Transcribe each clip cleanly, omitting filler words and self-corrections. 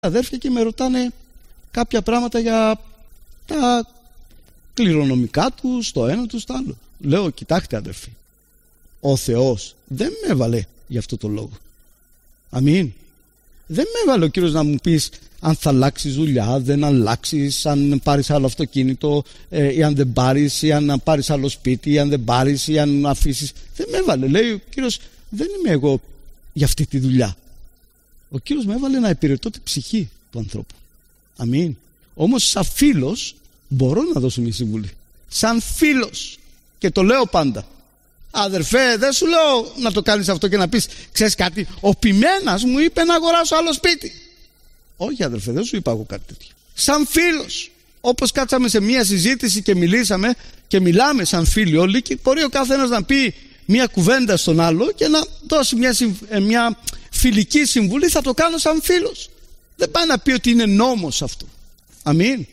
αδέρφια και με ρωτάνε κάποια πράγματα για τα κληρονομικά τους, το ένα τους, το άλλο. Λέω, κοιτάξτε αδερφοί, ο Θεός δεν με έβαλε για αυτό το λόγο. Αμήν. Δεν με έβαλε ο Κύριος να μου πεις αν θα αλλάξεις δουλειά, δεν αλλάξεις, αν πάρεις άλλο αυτοκίνητο ή αν δεν πάρεις, ή αν πάρεις άλλο σπίτι, ή αν δεν πάρεις, ή αν αφήσεις. Δεν με έβαλε. Λέει ο Κύριος, δεν είμαι εγώ για αυτή τη δουλειά. Ο Κύριος με έβαλε να υπηρετώ την ψυχή του ανθρώπου. Αμήν. Όμως σαν φίλος μπορώ να δώσω μια συμβουλή. Σαν φίλος. Και το λέω πάντα. Αδερφέ, δεν σου λέω να το κάνεις αυτό και να πεις, ξέρεις κάτι, ο Πιμένας μου είπε να αγοράσω άλλο σπίτι. Όχι αδερφέ, δεν σου είπα εγώ κάτι τέτοιο. Σαν φίλος. Όπως κάτσαμε σε μια συζήτηση και μιλήσαμε και μιλάμε σαν φίλοι όλοι, και μπορεί ο καθένας να πει μια κουβέντα στον άλλο και να δώσει μια φιλική συμβουλή, θα το κάνω σαν φίλος. Δεν πάει να πει ότι είναι νόμος αυτό. Αμήν.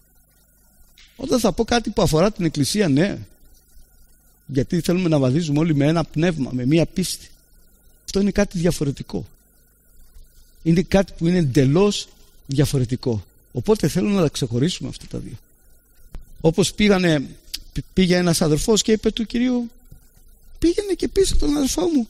Όταν θα πω κάτι που αφορά την Εκκλησία, ναι, γιατί θέλουμε να βαδίζουμε όλοι με ένα πνεύμα, με μία πίστη. Αυτό είναι κάτι διαφορετικό. Είναι κάτι που είναι εντελώς διαφορετικό. Οπότε θέλω να τα ξεχωρίσουμε αυτά τα δύο. Όπως πήγε ένας αδερφός και είπε του Κυρίου, πήγαινε και πείσω τον αδερφό μου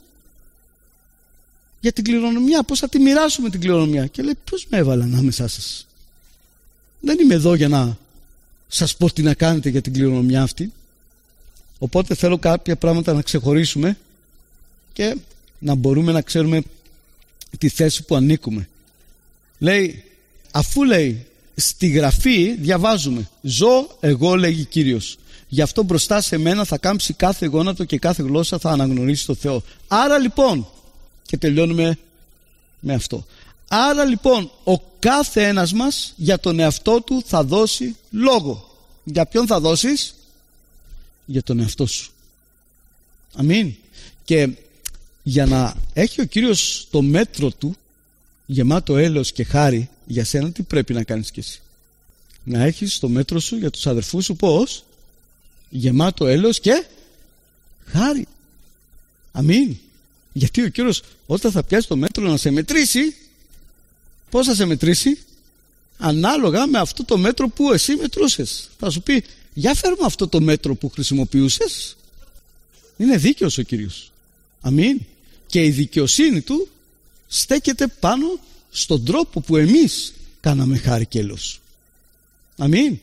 για την κληρονομιά, πώς θα τη μοιράσουμε την κληρονομιά. Και λέει, ποιος με έβαλε ανάμεσά σας? Δεν είμαι εδώ για να σας πω τι να κάνετε για την κληρονομιά αυτή. Οπότε θέλω κάποια πράγματα να ξεχωρίσουμε και να μπορούμε να ξέρουμε τη θέση που ανήκουμε. Λέει, αφού λέει στη Γραφή διαβάζουμε, ζω εγώ, λέγει Κύριος, γι' αυτό μπροστά σε μένα θα κάμψει κάθε γόνατο και κάθε γλώσσα θα αναγνωρίσει το Θεό. Άρα λοιπόν, και τελειώνουμε με αυτό, άρα λοιπόν ο κάθε ένας μας για τον εαυτό του θα δώσει λόγο. Για ποιον θα δώσεις? Για τον εαυτό σου. Αμήν. Και για να έχει ο Κύριος το μέτρο του γεμάτο έλεος και χάρη για σένα, τι πρέπει να κάνεις κι εσύ? Να έχεις το μέτρο σου για τους αδερφούς σου πώς? Γεμάτο έλεος και χάρη. Αμήν. Γιατί ο Κύριος όταν θα πιάσει το μέτρο να σε μετρήσει, πώς θα σε μετρήσει? Ανάλογα με αυτό το μέτρο που εσύ μετρούσες. Θα σου πει, για φέρουμε αυτό το μέτρο που χρησιμοποιούσες. Είναι δίκαιος ο Κύριος. Αμήν. Και η δικαιοσύνη του στέκεται πάνω στον τρόπο που εμείς κάναμε χάρη και έλεος. Αμήν.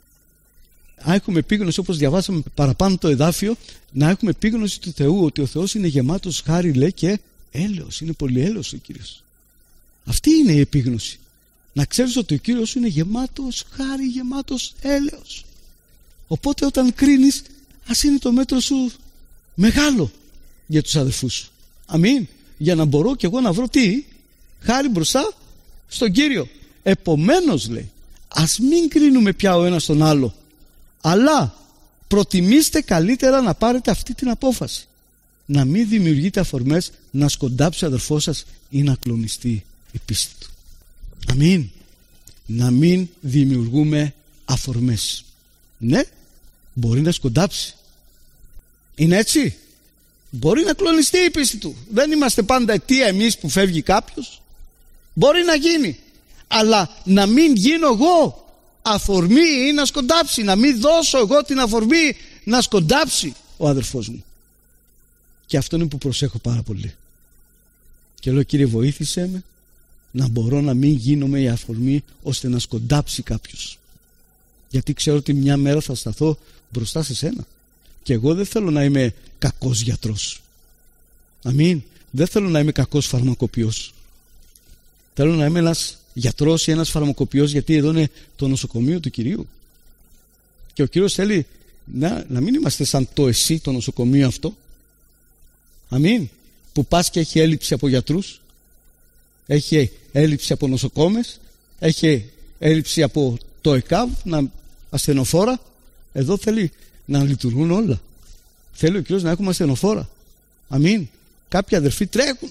Να έχουμε επίγνωση, όπως διαβάσαμε παραπάνω το εδάφιο, να έχουμε επίγνωση του Θεού, ότι ο Θεός είναι γεμάτος χάρη, λέει, και έλεος. Είναι πολύ έλεος ο Κύριος. Αυτή είναι η επίγνωση. Να ξέρεις ότι ο Κύριος είναι γεμάτος χάρη, γεμάτος έλεος. Οπότε όταν κρίνεις, ας είναι το μέτρο σου μεγάλο για τους αδελφούς σου. Αμήν. Για να μπορώ και εγώ να βρω τι? Χάρη μπροστά στον Κύριο. Επομένως, λέει, ας μην κρίνουμε πια ο ένας τον άλλο, αλλά προτιμήστε καλύτερα να πάρετε αυτή την απόφαση. Να μην δημιουργείτε αφορμές να σκοντάψει ο αδερφός σας ή να κλονιστεί η πίστη του. Αμήν. Να μην δημιουργούμε αφορμές. Ναι, μπορεί να σκοντάψει. Είναι έτσι. Μπορεί να κλονιστεί η πίστη του. Δεν είμαστε πάντα αιτία εμείς που φεύγει κάποιος. Μπορεί να γίνει. Αλλά να μην γίνω εγώ αφορμή ή να σκοντάψει. Να μην δώσω εγώ την αφορμή να σκοντάψει ο αδερφός μου. Και αυτό είναι που προσέχω πάρα πολύ. Και λέω, Κύριε, βοήθησέ με να μπορώ να μην γίνομαι η αφορμή ώστε να σκοντάψει κάποιος. Γιατί ξέρω ότι μια μέρα θα σταθώ μπροστά σε σένα. Και εγώ δεν θέλω να είμαι κακός γιατρός. Αμήν. Δεν θέλω να είμαι κακός φαρμακοποιός. Θέλω να είμαι ένας γιατρός ή ένας φαρμακοποιός, γιατί εδώ είναι το νοσοκομείο του Κυρίου. Και ο Κύριος θέλει να μην είμαστε σαν το εσύ το νοσοκομείο αυτό. Αμήν. Που πας και έχει έλλειψη από γιατρούς, έχει έλλειψη από νοσοκόμες, έχει έλλειψη από το ΕΚΑΒ, ασθενοφόρα. Εδώ θέλει να λειτουργούν όλα. Θέλει ο Κύριος να έχουμε ασθενοφόρα. Αμήν. Κάποιοι αδερφοί τρέχουν.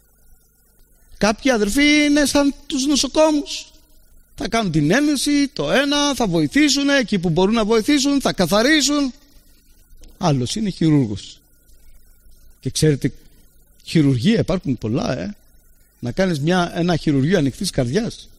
Κάποιοι αδερφοί είναι σαν τους νοσοκόμους. Θα κάνουν την ένεση, το ένα, θα βοηθήσουν εκεί που μπορούν να βοηθήσουν, θα καθαρίσουν. Άλλος είναι χειρούργος. Και ξέρετε, χειρουργία υπάρχουν πολλά, Να κάνεις ένα χειρουργείο ανοιχτής καρδιάς.